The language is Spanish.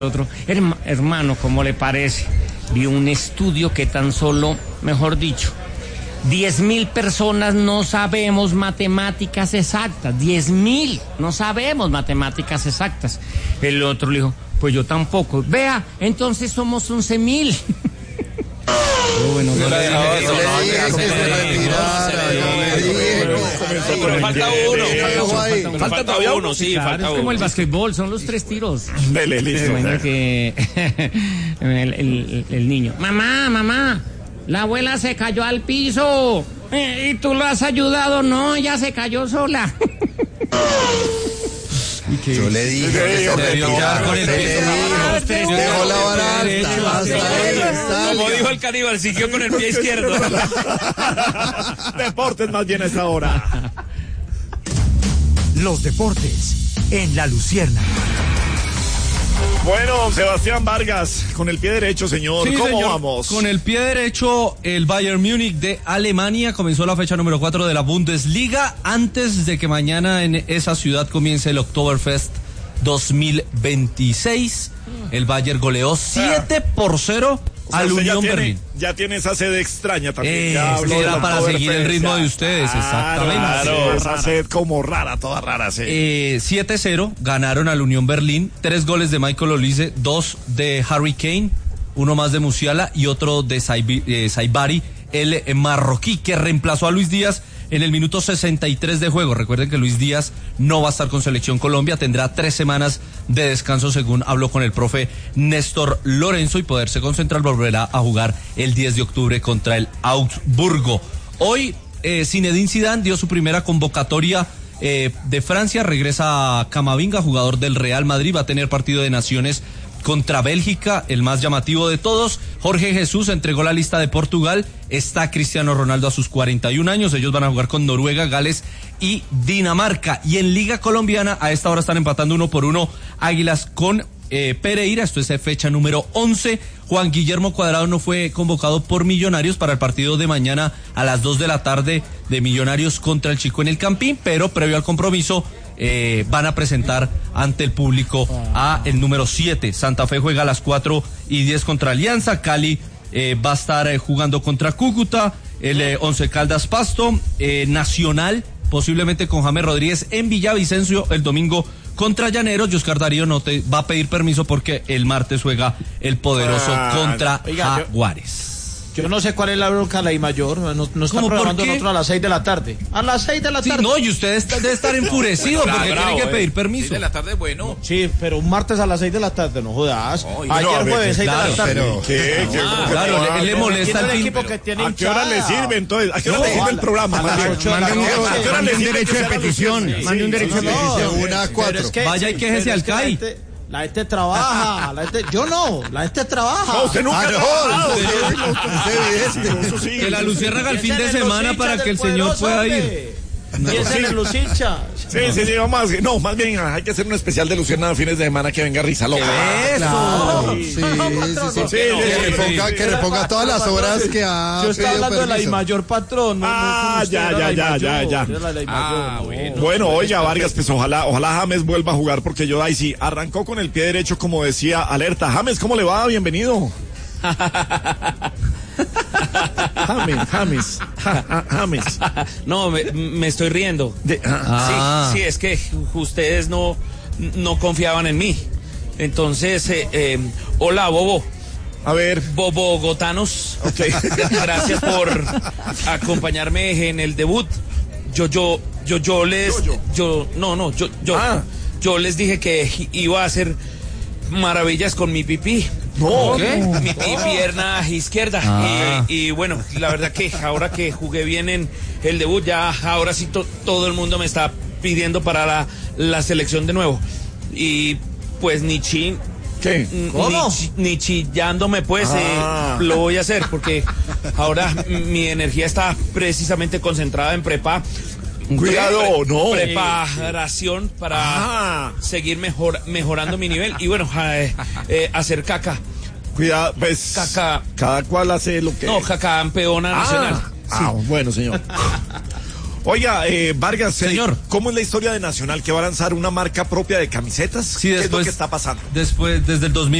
otro. Hermano, ¿cómo le parece? Vi un estudio que tan solo, mejor dicho, 10.000 personas no sabemos matemáticas exactas. 10.000 no sabemos matemáticas exactas. El otro le dijo, pues yo tampoco. Vea, entonces somos 11.000. Bueno, falta uno. Falta todavía uno, sí, falta uno. Es como el básquetbol, son los 3 tiros. Dele, listo. Que el niño, mamá, la abuela se cayó al piso. ¿Y tú la has ayudado? No, ella se cayó sola. Yo le dije que se retirara. Dejó la vara alta. Como dijo el caníbal, siguió con el pie izquierdo. Deportes más bien a esta hora. Los deportes en La Lucierna. Bueno, Sebastián Vargas, con el pie derecho, señor. Sí, ¿Cómo señor. vamos? Con el pie derecho, el Bayern Múnich de Alemania comenzó la fecha número 4 de la Bundesliga antes de que mañana en esa ciudad comience el Oktoberfest 2026. El Bayern goleó 7-0 al Unión Berlín. Ya tiene esa sede extraña también. Era para seguir el ritmo de ustedes, exactamente. Claro, esa sed como rara, toda rara, sí. 7-0 ganaron al Unión Berlín. 3 goles de Michael Olise, 2 de Harry Kane, uno más de Musiala y otro de Saibari, el marroquí, que reemplazó a Luis Díaz en el minuto 63 de juego. Recuerden que Luis Díaz no va a estar con Selección Colombia, tendrá 3 semanas de descanso según habló con el profe Néstor Lorenzo, y poderse concentrar, volverá a jugar el 10 de octubre contra el Augsburgo. Hoy Zinedine Zidane dio su primera convocatoria de Francia, regresa Camavinga, jugador del Real Madrid, va a tener partido de naciones contra Bélgica, el más llamativo de todos. Jorge Jesús entregó la lista de Portugal, está Cristiano Ronaldo a sus 41 años, ellos van a jugar con Noruega, Gales y Dinamarca. Y en Liga Colombiana a esta hora están empatando 1-1 Águilas con Pereira, esto es fecha número 11. Juan Guillermo Cuadrado no fue convocado por Millonarios para el partido de mañana a las 2 de la tarde de Millonarios contra el Chico en el Campín, pero previo al compromiso van a presentar ante el público a el número 7. Santa Fe juega a las 4:10 contra Alianza. Cali va a estar jugando contra Cúcuta. El Once Caldas Pasto. Nacional, posiblemente con James Rodríguez en Villavicencio el domingo contra Llaneros. Y Oscar Darío va a pedir permiso porque el martes juega el poderoso contra Jaguares. Yo no sé cuál es la bronca de la I mayor. No está programando nosotros a las 6 de la tarde. A las 6 de la tarde. Sí, no, y usted debe estar enfurecido porque tiene que pedir permiso. 6 de la tarde, bueno. Sí, pero un martes a las 6 de la tarde, no jodas. No, ayer jueves, 6 de la tarde. Pero, ¿qué? Claro, él le molesta el equipo que tiene ¿A qué hora le sirve entonces? ¿A qué hora le sirve el programa? Mande un derecho de petición. Mande un derecho de petición. 1-4. Vaya y quéjese al CAI. La gente trabaja, yo no, la gente trabaja. No, usted nunca Que la Luciérnaga el fin de semana para que el señor pueda ir. Piensen en los hinchas. Sí, más bien hay que hacer un especial de Luciérnaga fines de semana que venga Risa Loca. Claro, sí. Que le ponga todas las horas que ha. Yo estaba hablando de la I mayor, patrón. Ya. Bueno, oiga, Vargas, pues ojalá James vuelva a jugar, porque yo ahí sí arrancó con el pie derecho, como decía Alerta. James, ¿cómo le va? Bienvenido. James. No, me estoy riendo. Sí, es que ustedes no confiaban en mí. Entonces, hola, Bobo. A ver. Bogotanos. Okay. Gracias por acompañarme en el debut. Yo les dije que iba a hacer maravillas con mi pipí. No, mi pierna izquierda. Y bueno, la verdad que ahora que jugué bien en el debut, ya ahora sí todo el mundo me está pidiendo para la selección de nuevo. Y pues ni chillándome, pues lo voy a hacer, porque ahora mi energía está precisamente concentrada en Cuidado, no. Preparación para seguir mejorando mi nivel y bueno, hacer caca. Cuidado, pues caca. Cada cual hace lo que. No, campeona nacional. Bueno, señor. Oiga, Vargas, señor, ¿cómo es la historia de Nacional que va a lanzar una marca propia de camisetas? Sí, ¿Qué es lo que está pasando? Desde el 2000